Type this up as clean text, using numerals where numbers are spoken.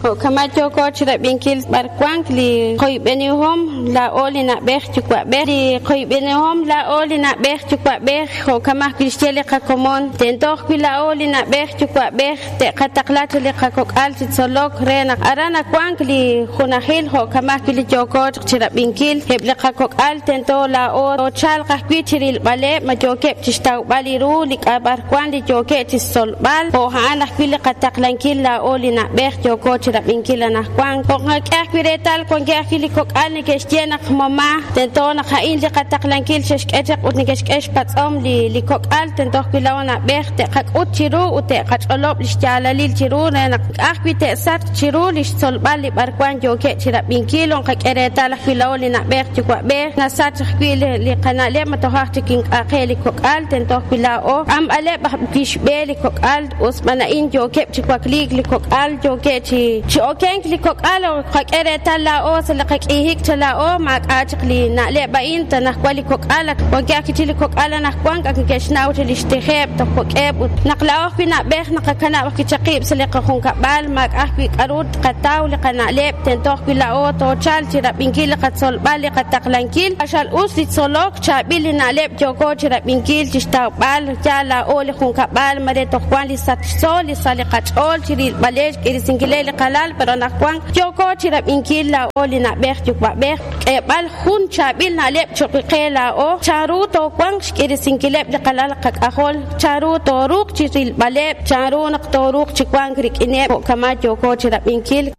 kama joko chira binkil barkwang li koy benihom la oli na beh chukwa beh li koy benihom la oli na beh chukwa beh ho kama kristele ka komon tentok la oli na beh chukwa beh te kataklat li ka kokal solok rena arana kwang li khunahil ho kama kili joko chira binkil heble ka kokal tento la o chal ka kwichiril bale ma joke chistau baliru li ka barkwang li joke chisol bal ho hana kili kataklankil la oli na beh joko chira binkila na kwang ko ngak viretal ko ngak fili ko alni ke stena mama tento na khain li qataklankil shesh etak ut ni kesh patom li ko al tento kilawana berte qak ut chiru ut qach olob li shala lil chiru na akhbite sat chiru li sol bali barkwan joke chira binkilon qak eretal filawli na berte ko be na sat khwil li qanale matohati king akheli ko al tento kilao am ale bish be li ko al usmana in joke chikwa klik li ko al joke chi oken klikok alo khakere tala o salakak ihik tala o mak achkli na le bain tanah kwali kok alak wagya kitili kok ala na kwang ak keshna util ishtiheb to kokeb naqlaw fina beh naqakana wa kichaqib salika khun kabal mak ahbi qarud qataw li qana le tentok bila o to chal tira binkil qatsol bali qataqlankil ashal usli solok chabil na le joko tira binkil tishtaw bal jala o li khun kabal mare to kwali sat sol saliqat ol tiril balej kirisingile qalal pero nakwang joko chira binkil la oli na beh jukba beh e bal hun chabil na lep chukela o charu to kwang skiri sinkilep de qalal qak ahol charu to ruk chiril balep charu nak to ruk chikwang rik ine kama joko chira binkil